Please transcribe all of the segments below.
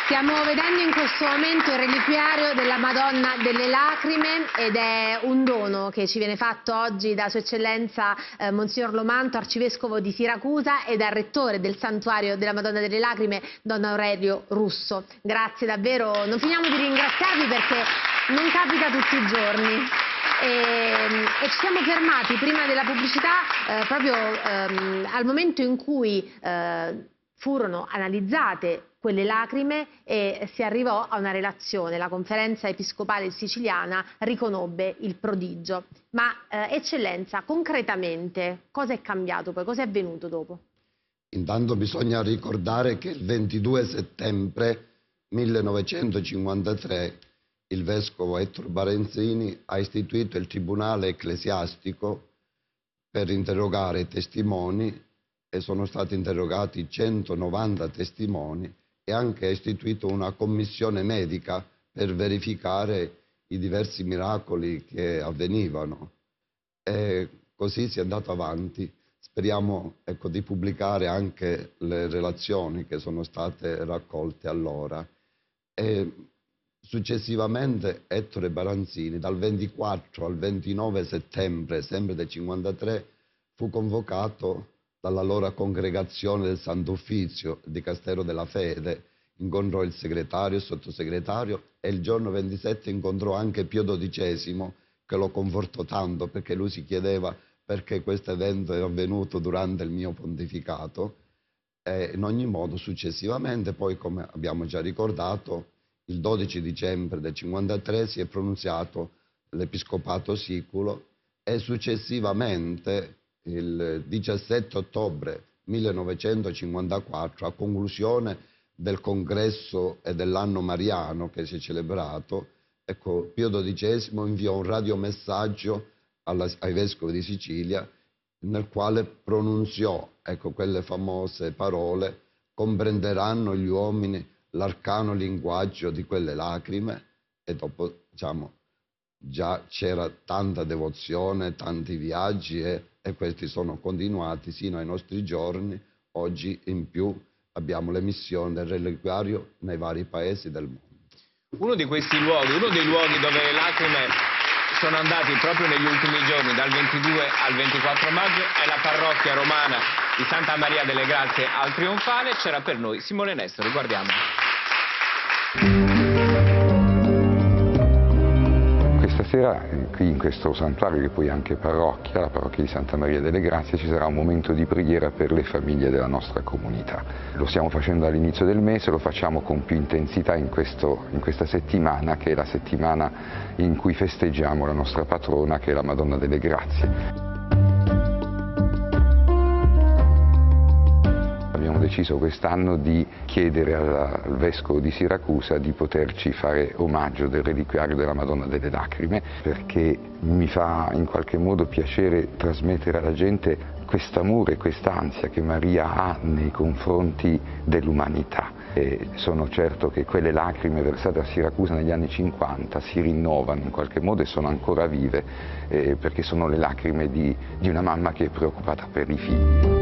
Stiamo vedendo in questo momento il reliquiario della Madonna delle Lacrime ed è un dono che ci viene fatto oggi da Sua Eccellenza Monsignor Lomanto, Arcivescovo di Siracusa, e dal Rettore del Santuario della Madonna delle Lacrime, Don Aurelio Russo. Grazie davvero, non finiamo di ringraziarvi perché non capita tutti i giorni. E ci siamo fermati prima della pubblicità proprio al momento in cui furono analizzate quelle lacrime e si arrivò a una relazione. La Conferenza Episcopale Siciliana riconobbe il prodigio. Ma Eccellenza, concretamente cosa è cambiato poi? Cosa è avvenuto dopo? Intanto bisogna ricordare che il 22 settembre 1953 il Vescovo Ettore Baranzini ha istituito il Tribunale Ecclesiastico per interrogare i testimoni, e sono stati interrogati 190 testimoni, e anche ha istituito una commissione medica per verificare i diversi miracoli che avvenivano. E così si è andato avanti. Speriamo, ecco, di pubblicare anche le relazioni che sono state raccolte allora. E successivamente Ettore Baranzini, dal 24 al 29 settembre, sempre del 1953, fu convocato dall'allora congregazione del Santo Uffizio di Castero della Fede, incontrò il segretario, il sottosegretario, e il giorno 27 incontrò anche Pio XII, che lo confortò tanto perché lui si chiedeva perché questo evento è avvenuto durante il mio pontificato. E in ogni modo, successivamente, poi, come abbiamo già ricordato, il 12 dicembre del 1953 si è pronunziato l'Episcopato Siculo, e successivamente il 17 ottobre 1954, a conclusione del congresso e dell'anno mariano che si è celebrato, ecco, Pio XII inviò un radiomessaggio ai vescovi di Sicilia, nel quale pronunziò, ecco, quelle famose parole: comprenderanno gli uomini l'arcano linguaggio di quelle lacrime. E dopo, diciamo, già c'era tanta devozione, tanti viaggi, e questi sono continuati sino ai nostri giorni. Oggi in più abbiamo l'emissione del reliquiario nei vari paesi del mondo. Uno di questi luoghi, uno dei luoghi dove le lacrime sono andati proprio negli ultimi giorni, dal 22 al 24 maggio, è la parrocchia romana di Santa Maria delle Grazie al Trionfale. C'era per noi Simone Nestori, guardiamo. Stasera qui in questo santuario, che poi è anche parrocchia, la parrocchia di Santa Maria delle Grazie, ci sarà un momento di preghiera per le famiglie della nostra comunità. Lo stiamo facendo all'inizio del mese, lo facciamo con più intensità in questa settimana, che è la settimana in cui festeggiamo la nostra patrona, che è la Madonna delle Grazie. Abbiamo deciso quest'anno di chiedere al Vescovo di Siracusa di poterci fare omaggio del reliquiario della Madonna delle Lacrime, perché mi fa in qualche modo piacere trasmettere alla gente quest'amore e quest'ansia che Maria ha nei confronti dell'umanità. E sono certo che quelle lacrime versate a Siracusa negli anni 50 si rinnovano in qualche modo e sono ancora vive, perché sono le lacrime di una mamma che è preoccupata per i figli.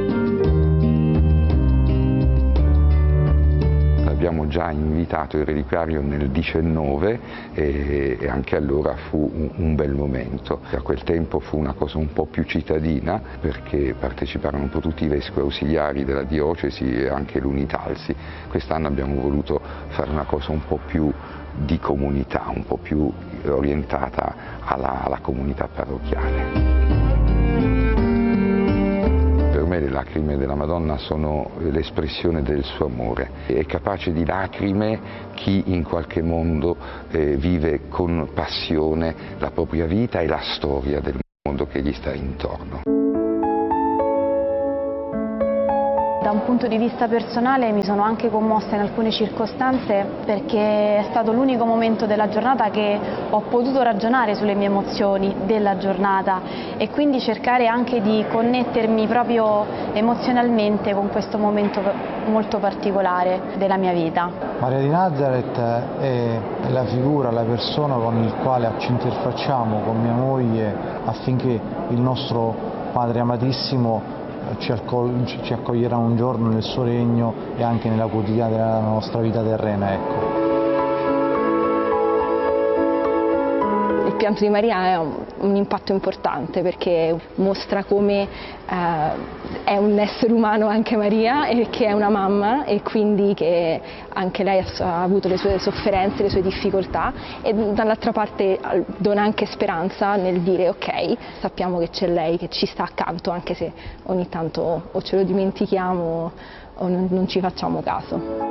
Abbiamo già invitato il reliquiario nel 19 e anche allora fu un bel momento. A quel tempo fu una cosa un po' più cittadina, perché parteciparono un po' tutti i vescovi ausiliari della diocesi e anche l'Unitalsi. Quest'anno abbiamo voluto fare una cosa un po' più di comunità, un po' più orientata alla comunità parrocchiale. Per me le lacrime della Madonna sono l'espressione del suo amore. È capace di lacrime chi in qualche modo vive con passione la propria vita e la storia del mondo che gli sta intorno. Da un punto di vista personale mi sono anche commossa in alcune circostanze, perché è stato l'unico momento della giornata che ho potuto ragionare sulle mie emozioni della giornata e quindi cercare anche di connettermi proprio emozionalmente con questo momento molto particolare della mia vita. Maria di Nazareth è la figura, la persona con il quale ci interfacciamo con mia moglie affinché il nostro Padre amatissimo ci accoglierà un giorno nel suo regno e anche nella quotidianità della nostra vita terrena, ecco. Il pianto di Maria ha un impatto importante perché mostra come è un essere umano anche Maria e che è una mamma e quindi che anche lei ha avuto le sue sofferenze, le sue difficoltà e dall'altra parte dona anche speranza nel dire ok, sappiamo che c'è lei che ci sta accanto anche se ogni tanto o ce lo dimentichiamo o non ci facciamo caso.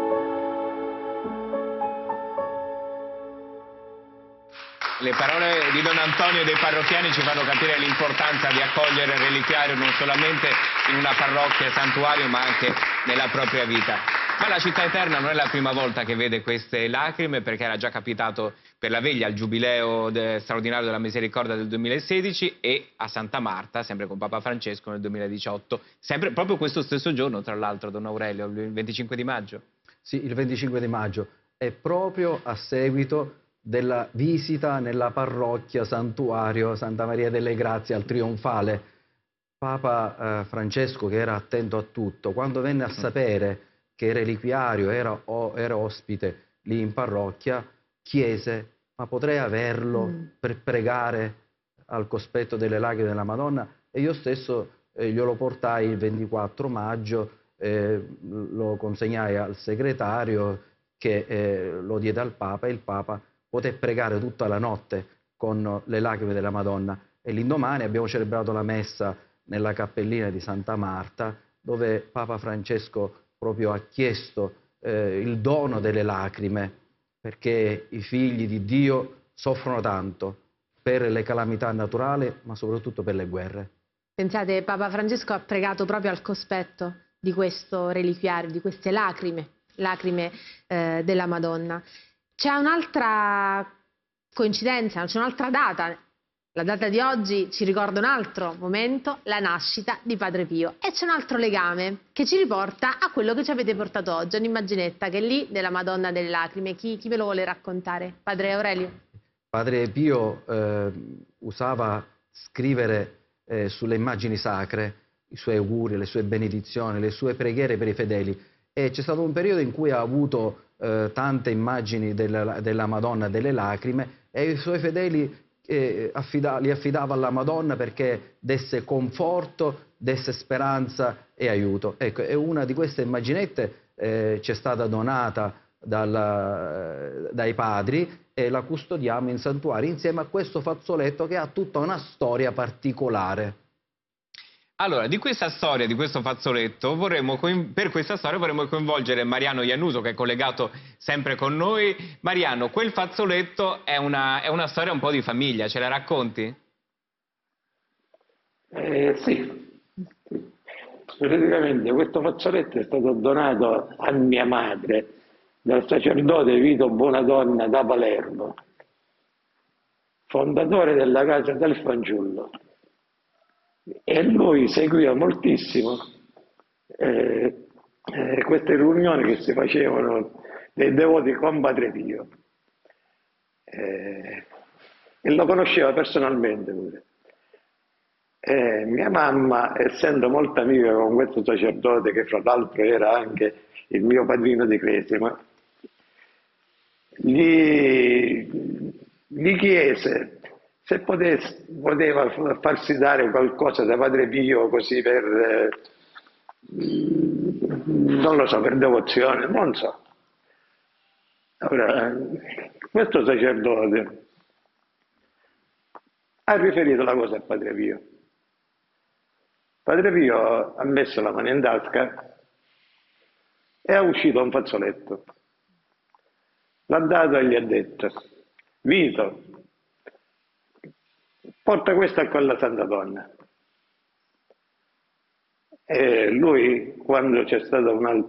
Le parole di Don Antonio e dei parrocchiani ci fanno capire l'importanza di accogliere il reliquiario non solamente in una parrocchia, santuario, ma anche nella propria vita. Ma la Città Eterna non è la prima volta che vede queste lacrime, perché era già capitato per la veglia al Giubileo straordinario della Misericordia del 2016 e a Santa Marta, sempre con Papa Francesco nel 2018, sempre proprio questo stesso giorno, tra l'altro, Don Aurelio, il 25 di maggio. Sì, il 25 di maggio, è proprio a seguito della visita nella parrocchia santuario Santa Maria delle Grazie al Trionfale. Papa Francesco, che era attento a tutto, quando venne a sapere che il reliquiario era ospite lì in parrocchia, chiese: ma potrei averlo per pregare al cospetto delle lacrime della Madonna? E io stesso glielo portai il 24 maggio, lo consegnai al segretario che lo diede al Papa, e il Papa poté pregare tutta la notte con le lacrime della Madonna, e l'indomani abbiamo celebrato la messa nella cappellina di Santa Marta, dove Papa Francesco proprio ha chiesto il dono delle lacrime, perché i figli di Dio soffrono tanto per le calamità naturali, ma soprattutto per le guerre. Pensate, Papa Francesco ha pregato proprio al cospetto di questo reliquiario, di queste lacrime della Madonna. C'è un'altra coincidenza, c'è un'altra data. La data di oggi ci ricorda un altro momento, la nascita di Padre Pio. E c'è un altro legame che ci riporta a quello che ci avete portato oggi, un'immaginetta che è lì della Madonna delle Lacrime. Chi me lo vuole raccontare? Padre Aurelio? Padre Pio usava scrivere sulle immagini sacre i suoi auguri, le sue benedizioni, le sue preghiere per i fedeli. E c'è stato un periodo in cui ha avuto tante immagini della Madonna delle Lacrime, e i suoi fedeli li affidava alla Madonna perché desse conforto, desse speranza e aiuto. Ecco, e una di queste immaginette ci è stata donata dai padri, e la custodiamo in santuario insieme a questo fazzoletto che ha tutta una storia particolare. Allora, di questa storia, di questo fazzoletto, per questa storia vorremmo coinvolgere Mariano Iannuso, che è collegato sempre con noi. Mariano, quel fazzoletto è una storia un po' di famiglia, ce la racconti? Sì. Praticamente questo fazzoletto è stato donato a mia madre dal sacerdote Vito Bonadonna da Palermo, fondatore della Casa del Fanciullo. E lui seguiva moltissimo queste riunioni che si facevano dei devoti con Padre Pio, e lo conosceva personalmente pure. Mia mamma, essendo molto amica con questo sacerdote, che fra l'altro era anche il mio padrino di cresima, gli chiese se poteva farsi dare qualcosa da Padre Pio, così per, non lo so, per devozione, non so. Ora, questo sacerdote ha riferito la cosa a Padre Pio. Padre Pio ha messo la mano in tasca e ha uscito un fazzoletto. L'ha dato e gli ha detto: Vito, porta questo a quella Santa Donna. E lui, quando c'è stata un'altra